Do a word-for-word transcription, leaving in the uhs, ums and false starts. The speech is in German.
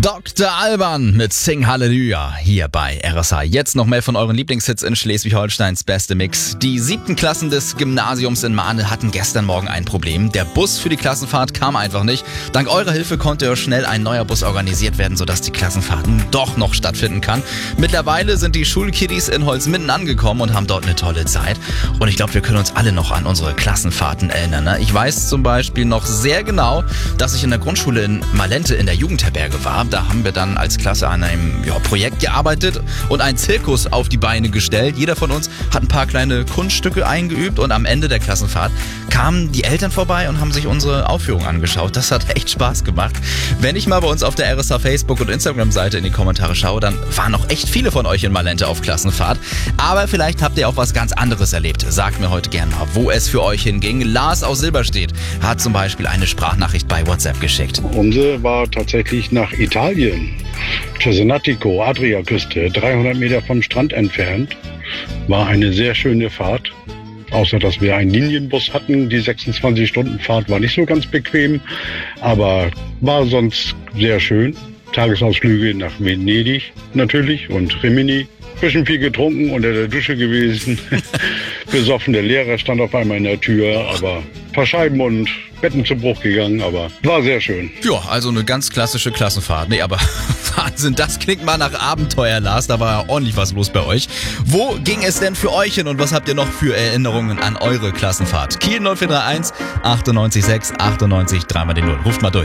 Doktor Alban mit Sing Halleluja hier bei R S H. Jetzt noch mehr von euren Lieblingshits in Schleswig-Holsteins beste Mix. Die siebten Klassen des Gymnasiums in Mahne hatten gestern Morgen ein Problem. Der Bus für die Klassenfahrt kam einfach nicht. Dank eurer Hilfe konnte schnell ein neuer Bus organisiert werden, sodass die Klassenfahrt doch noch stattfinden kann. Mittlerweile sind die Schulkiddies in Holzminden angekommen und haben dort eine tolle Zeit. Und ich glaube, wir können uns alle noch an unsere Klassenfahrten erinnern. Ne? Ich weiß zum Beispiel noch sehr genau, dass ich in der Grundschule in Malente in der Jugendherberge war. Da haben wir dann als Klasse an einem ja, Projekt gearbeitet und einen Zirkus auf die Beine gestellt. Jeder von uns hat ein paar kleine Kunststücke eingeübt und am Ende der Klassenfahrt kamen die Eltern vorbei und haben sich unsere Aufführung angeschaut. Das hat echt Spaß gemacht. Wenn ich mal bei uns auf der R S H Facebook- und Instagram-Seite in die Kommentare schaue, dann waren noch echt viele von euch in Malente auf Klassenfahrt. Aber vielleicht habt ihr auch was ganz anderes erlebt. Sagt mir heute gerne mal, wo es für euch hinging. Lars aus Silberstedt hat zum Beispiel eine Sprachnachricht bei WhatsApp geschickt. Unsere war tatsächlich nach Italien. Cesenatico, Adriaküste, dreihundert Meter vom Strand entfernt. War eine sehr schöne Fahrt. Außer, dass wir einen Linienbus hatten. Die sechsundzwanzig Stunden Fahrt war nicht so ganz bequem, aber war sonst sehr schön. Tagesausflüge nach Venedig natürlich und Rimini. Bisschen viel getrunken, unter der Dusche gewesen. Besoffen, der Lehrer stand auf einmal in der Tür, aber ein paar Scheiben und Betten zu Bruch gegangen, aber war sehr schön. Ja, also eine ganz klassische Klassenfahrt. Nee, aber Wahnsinn, das klingt mal nach Abenteuer, Lars. Da war ja ordentlich was los bei euch. Wo ging es denn für euch hin und was habt ihr noch für Erinnerungen an eure Klassenfahrt? Kiel null vier drei eins achtundneunzig sechs achtundneunzig drei mal die null. Ruft mal durch.